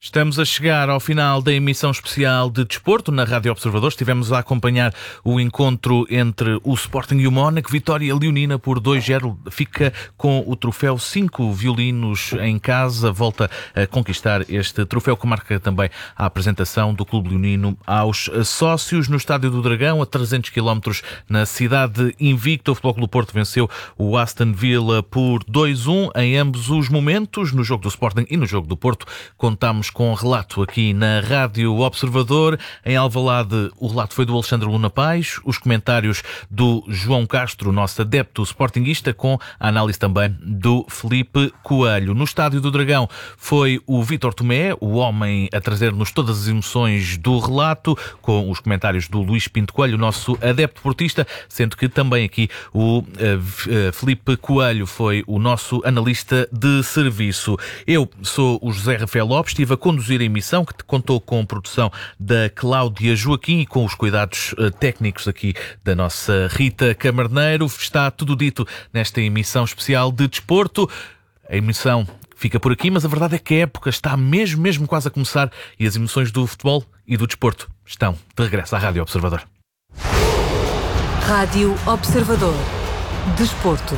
Estamos a chegar ao final da emissão especial de desporto na Rádio Observador. Estivemos a acompanhar o encontro entre o Sporting e o Mónaco. Vitória leonina por 2-0. Fica com o troféu 5 violinos em casa. Volta a conquistar este troféu que marca também a apresentação do Clube Leonino aos sócios no Estádio do Dragão, a 300 km na cidade invicta. O Futebol Clube do Porto venceu o Aston Villa por 2-1 em ambos os momentos. No jogo do Sporting e no jogo do Porto contámos com relato aqui na Rádio Observador. Em Alvalade, o relato foi do Alexandre Luna Paz, os comentários do João Castro, nosso adepto sportinguista, com a análise também do Felipe Coelho. No Estádio do Dragão foi o Vítor Tomé, o homem a trazer-nos todas as emoções do relato, com os comentários do Luís Pinto Coelho, nosso adepto portista, sendo que também aqui o Felipe Coelho foi o nosso analista de serviço. Eu sou o José Rafael Lopes, estive a conduzir a emissão, que contou com a produção da Cláudia Joaquim e com os cuidados técnicos aqui da nossa Rita Camarneiro. Está tudo dito nesta emissão especial de desporto. A emissão fica por aqui, mas a verdade é que a época está mesmo quase a começar e as emoções do futebol e do desporto estão de regresso à Rádio Observador. Rádio Observador. Desporto.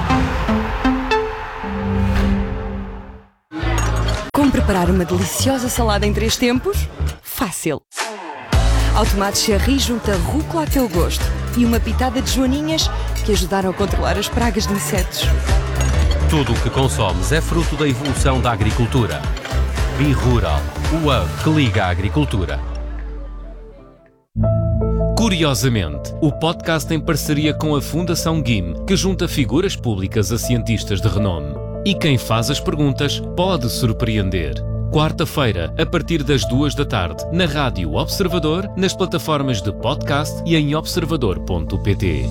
Como preparar uma deliciosa salada em 3 tempos? Fácil! Ao tomate cherry junta rúcula a teu gosto e uma pitada de joaninhas que ajudaram a controlar as pragas de insetos. Tudo o que consomes é fruto da evolução da agricultura. BeRural, o hub que liga a agricultura. Curiosamente, o podcast em parceria com a Fundação GIM, que junta figuras públicas a cientistas de renome. E quem faz as perguntas pode surpreender. Quarta-feira, a partir das 2 da tarde, na Rádio Observador, nas plataformas de podcast e em observador.pt.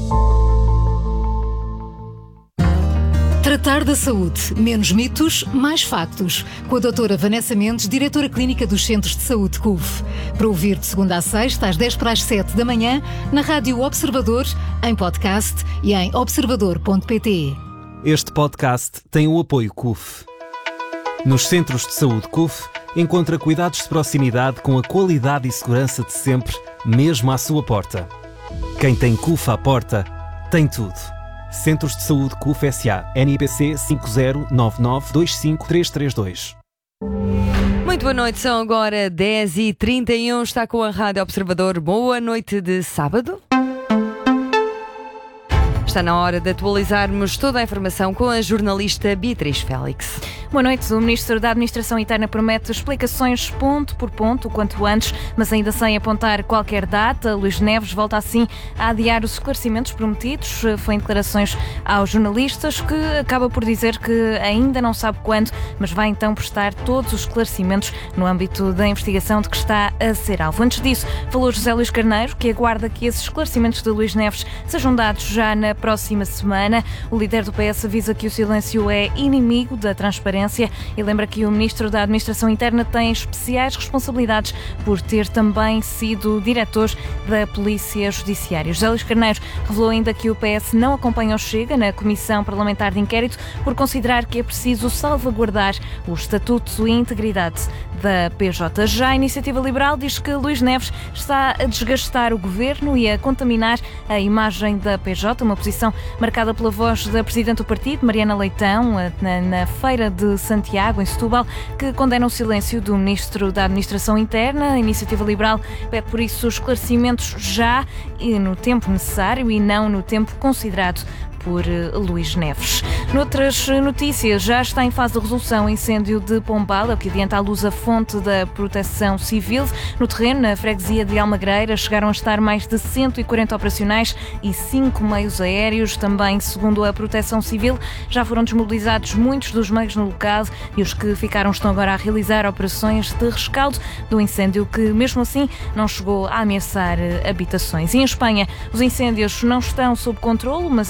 Tratar da saúde. Menos mitos, mais factos. Com a doutora Vanessa Mendes, diretora clínica dos Centros de Saúde CUF. Para ouvir de segunda a sexta, às 10 para as 7 da manhã, na Rádio Observador, em podcast e em observador.pt. Este podcast tem o apoio CUF. Nos Centros de Saúde CUF, encontra cuidados de proximidade com a qualidade e segurança de sempre, mesmo à sua porta. Quem tem CUF à porta, tem tudo. Centros de Saúde CUF S.A. NIPC 509925332. Muito boa noite, são agora 10h31, está com a Rádio Observador. Boa noite de sábado. Está na hora de atualizarmos toda a informação com a jornalista Beatriz Félix. Boa noite. O Ministro da Administração Interna promete explicações ponto por ponto, o quanto antes, mas ainda sem apontar qualquer data. Luís Neves volta assim a adiar os esclarecimentos prometidos. Foi em declarações aos jornalistas que acaba por dizer que ainda não sabe quando, mas vai então prestar todos os esclarecimentos no âmbito da investigação de que está a ser alvo. Antes disso, falou José Luís Carneiro, que aguarda que esses esclarecimentos de Luís Neves sejam dados já na próxima semana. O líder do PS avisa que o silêncio é inimigo da transparência e lembra que o Ministro da Administração Interna tem especiais responsabilidades por ter também sido diretor da Polícia Judiciária. José Luís Carneiro revelou ainda que o PS não acompanha o Chega na Comissão Parlamentar de Inquérito por considerar que é preciso salvaguardar o estatuto e a integridade da PJ. Já a Iniciativa Liberal diz que Luís Neves está a desgastar o governo e a contaminar a imagem da PJ, uma posição marcada pela voz da Presidente do Partido, Mariana Leitão, na Feira de Santiago, em Setúbal, que condena o silêncio do Ministro da Administração Interna. A Iniciativa Liberal pede, por isso, esclarecimentos já e no tempo necessário e não no tempo considerado por Luís Neves. Noutras notícias, já está em fase de resolução o incêndio de Pombal, é o que adianta à luz a fonte da Proteção Civil. No terreno, na freguesia de Almagreira, chegaram a estar mais de 140 operacionais e 5 meios aéreos. Também, segundo a Proteção Civil, já foram desmobilizados muitos dos meios no local e os que ficaram estão agora a realizar operações de rescaldo do incêndio, que mesmo assim não chegou a ameaçar habitações. E em Espanha, os incêndios não estão sob controle, mas a situação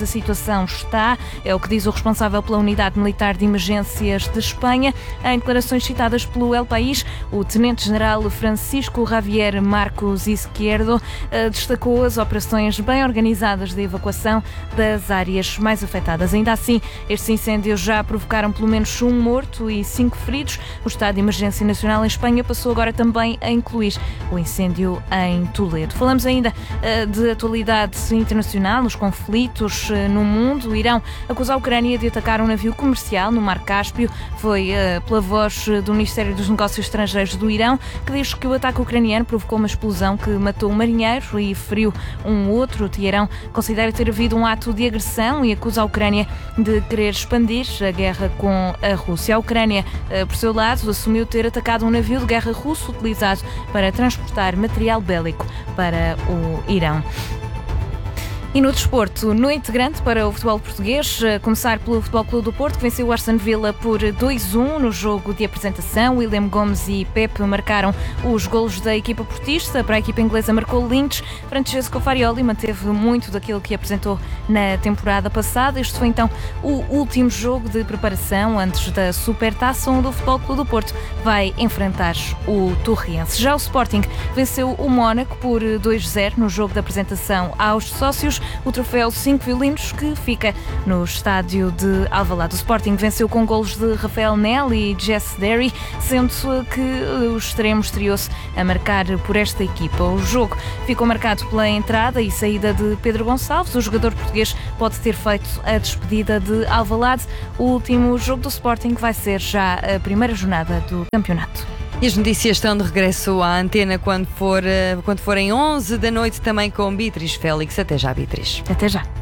situação está, é o que diz o responsável pela Unidade Militar de Emergências de Espanha. Em declarações citadas pelo El País, o Tenente-General Francisco Javier Marcos Izquierdo destacou as operações bem organizadas de evacuação das áreas mais afetadas. Ainda assim, estes incêndios já provocaram pelo menos 1 morto e 5 feridos. O estado de emergência nacional em Espanha passou agora também a incluir o incêndio em Toledo. Falamos ainda de atualidade internacional, os conflitos no mundo. O Irão acusa a Ucrânia de atacar um navio comercial no Mar Cáspio. Foi pela voz do Ministério dos Negócios Estrangeiros do Irão, que diz que o ataque ucraniano provocou uma explosão que matou um marinheiro e feriu um outro. O Teherão considera ter havido um ato de agressão e acusa a Ucrânia de querer expandir a guerra com a Rússia. A Ucrânia, por seu lado, assumiu ter atacado um navio de guerra russo utilizado para transportar material bélico para o Irão. E no desporto, noite grande para o futebol português, a começar pelo Futebol Clube do Porto, que venceu o Aston Villa por 2-1 no jogo de apresentação. William Gomes e Pepe marcaram os golos da equipa portista. Para a equipa inglesa marcou Lynch. Francesco Farioli manteve muito daquilo que apresentou na temporada passada. Este foi então o último jogo de preparação antes da Supertaça, onde o Futebol Clube do Porto vai enfrentar o Torriense. Já o Sporting venceu o Mónaco por 2-0 no jogo de apresentação aos sócios. O troféu 5 violinos, que fica no estádio de Alvalade. O Sporting venceu com golos de Rafael Nel e Jess Derry, sendo que o extremo estreou-se a marcar por esta equipa. O jogo ficou marcado pela entrada e saída de Pedro Gonçalves. O jogador português pode ter feito a despedida de Alvalade. O último jogo do Sporting vai ser já a primeira jornada do campeonato. E as notícias estão de regresso à antena quando forem 11 da noite, também com Beatriz Félix. Até já, Beatriz. Até já.